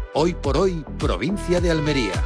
Hoy por hoy, provincia de Almería.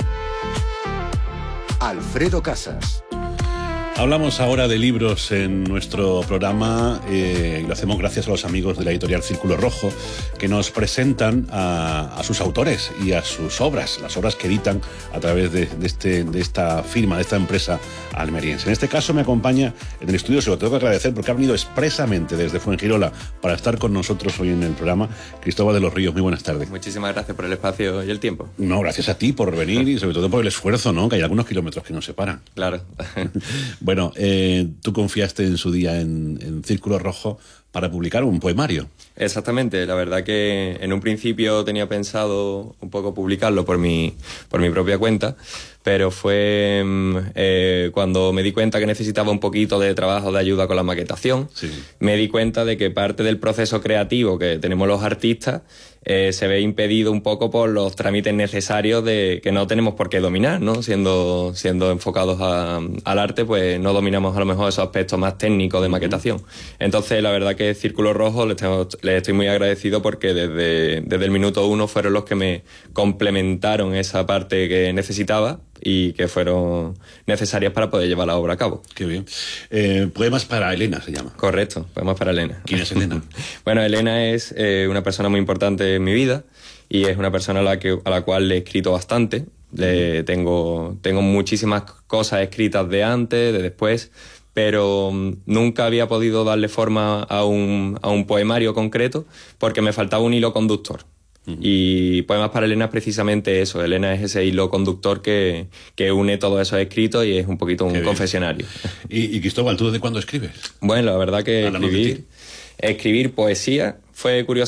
Alfredo Casas. Hablamos ahora de libros en nuestro programa y lo hacemos gracias a los amigos de la editorial Círculo Rojo, que nos presentan a sus autores y a sus obras, las obras que editan a través de esta firma, de esta empresa almeriense. En este caso me acompaña en el estudio, se lo tengo que agradecer porque ha venido expresamente desde Fuengirola para estar con nosotros hoy en el programa, Cristóbal de los Ríos. Muy buenas tardes. Muchísimas gracias por el espacio y el tiempo. No, gracias a ti por venir y sobre todo por el esfuerzo, ¿no? Que hay algunos kilómetros que nos separan. Claro. Bueno, tú confiaste en su día en Círculo Rojo para publicar un poemario. Exactamente, la verdad que en un principio tenía pensado un poco publicarlo por mi propia cuenta, pero fue cuando me di cuenta que necesitaba un poquito de trabajo de ayuda con la maquetación, sí. Me di cuenta de que parte del proceso creativo que tenemos los artistas se ve impedido un poco por los trámites necesarios que no tenemos por qué dominar, ¿no? Siendo enfocados al arte, pues no dominamos a lo mejor esos aspectos más técnicos de maquetación. Entonces, la verdad que Círculo Rojo les estoy muy agradecido porque desde el minuto 1 fueron los que me complementaron esa parte que necesitaba y que fueron necesarias para poder llevar la obra a cabo. Qué bien. Poemas para Elena se llama. Correcto, Poemas para Elena. ¿Quién es Elena? Bueno, Elena es una persona muy importante en mi vida y es una persona a la cual le he escrito bastante. Tengo muchísimas cosas escritas de antes, de después, pero nunca había podido darle forma a un poemario concreto porque me faltaba un hilo conductor. Y Poemas para Elena es precisamente eso. Elena es ese hilo conductor que une todos esos escritos y es un poquito un confesionario. ¿Y Cristóbal, tú desde cuándo escribes? Bueno, la verdad que escribir poesía fue curioso.